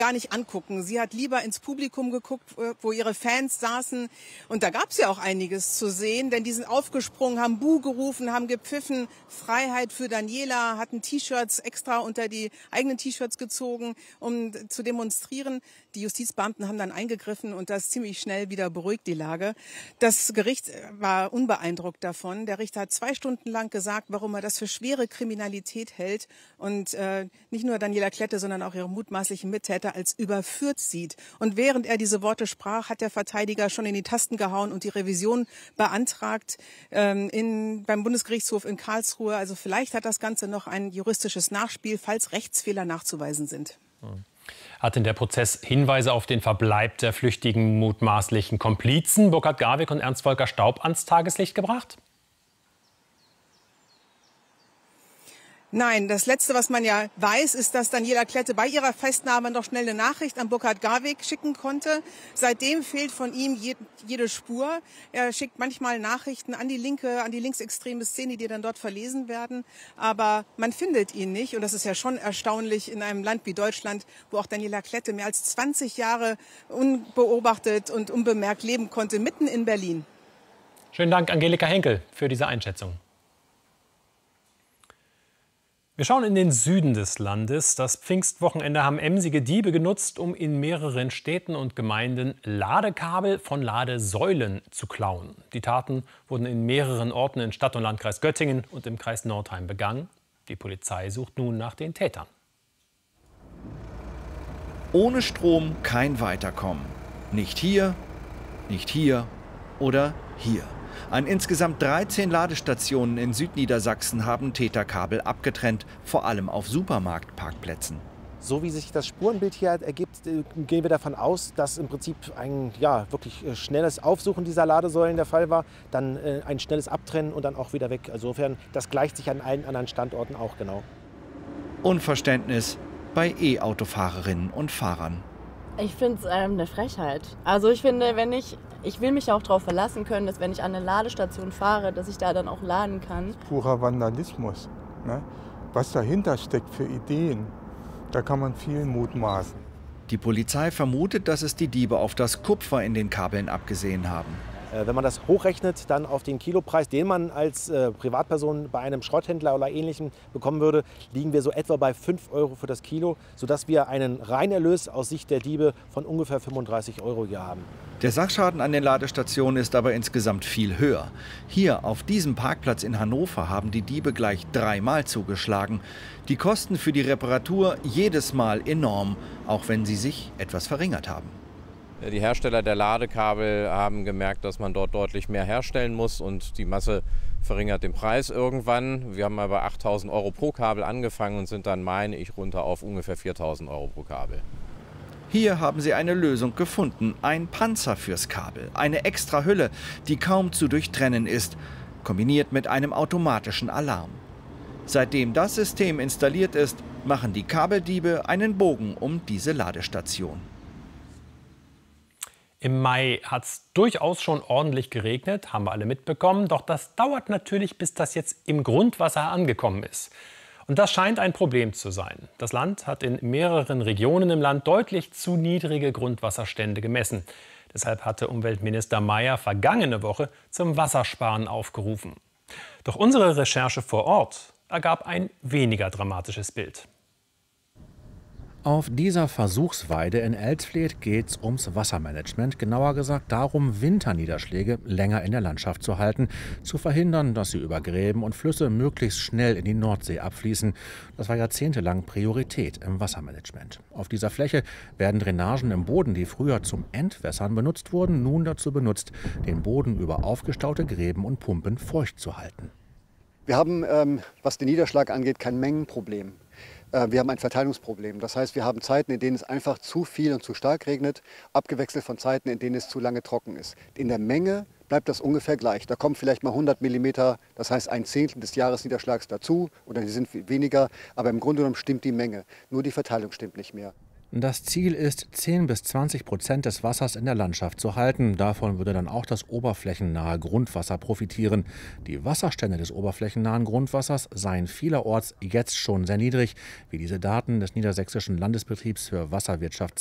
gar nicht angucken. Sie hat lieber ins Publikum geguckt, wo ihre Fans saßen. Und da gab es ja auch einiges zu sehen, denn die sind aufgesprungen, haben Buh gerufen, haben gepfiffen. Freiheit für Daniela, hatten T-Shirts extra unter die eigenen T-Shirts gezogen, um zu demonstrieren. Die Justizbeamten haben dann eingegriffen und das ziemlich schnell wieder beruhigt, die Lage. Das Gericht war unbeeindruckt davon. Der Richter hat 2 Stunden lang gesagt, warum er das für schwere Kriminalität hält und nicht nur Daniela Klette, sondern auch ihre mutmaßlichen Mittäter als überführt sieht. Und während er diese Worte sprach, hat der Verteidiger schon in die Tasten gehauen und die Revision beantragt beim Bundesgerichtshof in Karlsruhe. Also vielleicht hat das Ganze noch ein juristisches Nachspiel, falls Rechtsfehler nachzuweisen sind. Hat denn der Prozess Hinweise auf den Verbleib der flüchtigen mutmaßlichen Komplizen Burkhard Garwig und Ernst-Volker Staub ans Tageslicht gebracht? Nein, das Letzte, was man ja weiß, ist, dass Daniela Klette bei ihrer Festnahme noch schnell eine Nachricht an Burkhard Garwig schicken konnte. Seitdem fehlt von ihm jede Spur. Er schickt manchmal Nachrichten an die linksextreme Szene, die dann dort verlesen werden. Aber man findet ihn nicht. Und das ist ja schon erstaunlich in einem Land wie Deutschland, wo auch Daniela Klette mehr als 20 Jahre unbeobachtet und unbemerkt leben konnte, mitten in Berlin. Schönen Dank, Angelika Henkel, für diese Einschätzung. Wir schauen in den Süden des Landes. Das Pfingstwochenende haben emsige Diebe genutzt, um in mehreren Städten und Gemeinden Ladekabel von Ladesäulen zu klauen. Die Taten wurden in mehreren Orten in Stadt- und Landkreis Göttingen und im Kreis Nordheim begangen. Die Polizei sucht nun nach den Tätern. Ohne Strom kein Weiterkommen. Nicht hier oder hier. An insgesamt 13 Ladestationen in Südniedersachsen haben Täter Kabel abgetrennt, vor allem auf Supermarktparkplätzen. So wie sich das Spurenbild hier ergibt, gehen wir davon aus, dass im Prinzip ein wirklich schnelles Aufsuchen dieser Ladesäulen der Fall war, dann ein schnelles Abtrennen und dann auch wieder weg. Also insofern, das gleicht sich an allen anderen Standorten auch genau. Unverständnis bei E-Autofahrerinnen und Fahrern. Ich finde es eine Frechheit. Also ich finde, ich will mich auch darauf verlassen können, dass wenn ich an eine Ladestation fahre, dass ich da dann auch laden kann. Purer Vandalismus, ne? Was dahinter steckt für Ideen, da kann man viel mutmaßen. Die Polizei vermutet, dass es die Diebe auf das Kupfer in den Kabeln abgesehen haben. Wenn man das hochrechnet, dann auf den Kilopreis, den man als Privatperson bei einem Schrotthändler oder Ähnlichem bekommen würde, liegen wir so etwa bei 5 € für das Kilo, sodass wir einen Reinerlös aus Sicht der Diebe von ungefähr 35 € hier haben. Der Sachschaden an den Ladestationen ist aber insgesamt viel höher. Hier auf diesem Parkplatz in Hannover haben die Diebe gleich 3-mal zugeschlagen. Die Kosten für die Reparatur jedes Mal enorm, auch wenn sie sich etwas verringert haben. Die Hersteller der Ladekabel haben gemerkt, dass man dort deutlich mehr herstellen muss und die Masse verringert den Preis irgendwann. Wir haben mal bei 8.000 € pro Kabel angefangen und sind dann, meine ich, runter auf ungefähr 4.000 € pro Kabel. Hier haben sie eine Lösung gefunden, ein Panzer fürs Kabel, eine extra Hülle, die kaum zu durchtrennen ist, kombiniert mit einem automatischen Alarm. Seitdem das System installiert ist, machen die Kabeldiebe einen Bogen um diese Ladestation. Im Mai hat es durchaus schon ordentlich geregnet, haben wir alle mitbekommen. Doch das dauert natürlich, bis das jetzt im Grundwasser angekommen ist. Und das scheint ein Problem zu sein. Das Land hat in mehreren Regionen im Land deutlich zu niedrige Grundwasserstände gemessen. Deshalb hatte Umweltminister Mayer vergangene Woche zum Wassersparen aufgerufen. Doch unsere Recherche vor Ort ergab ein weniger dramatisches Bild. Auf dieser Versuchsweide in Elsfleth geht es ums Wassermanagement, genauer gesagt darum, Winterniederschläge länger in der Landschaft zu halten, zu verhindern, dass sie über Gräben und Flüsse möglichst schnell in die Nordsee abfließen. Das war jahrzehntelang Priorität im Wassermanagement. Auf dieser Fläche werden Drainagen im Boden, die früher zum Entwässern benutzt wurden, nun dazu benutzt, den Boden über aufgestaute Gräben und Pumpen feucht zu halten. Wir haben, was den Niederschlag angeht, kein Mengenproblem. Wir haben ein Verteilungsproblem. Das heißt, wir haben Zeiten, in denen es einfach zu viel und zu stark regnet, abgewechselt von Zeiten, in denen es zu lange trocken ist. In der Menge bleibt das ungefähr gleich. Da kommen vielleicht mal 100 mm, das heißt 1/10 des Jahresniederschlags dazu oder die sind weniger. Aber im Grunde genommen stimmt die Menge. Nur die Verteilung stimmt nicht mehr. Das Ziel ist, 10 bis 20% des Wassers in der Landschaft zu halten. Davon würde dann auch das oberflächennahe Grundwasser profitieren. Die Wasserstände des oberflächennahen Grundwassers seien vielerorts jetzt schon sehr niedrig, wie diese Daten des Niedersächsischen Landesbetriebs für Wasserwirtschaft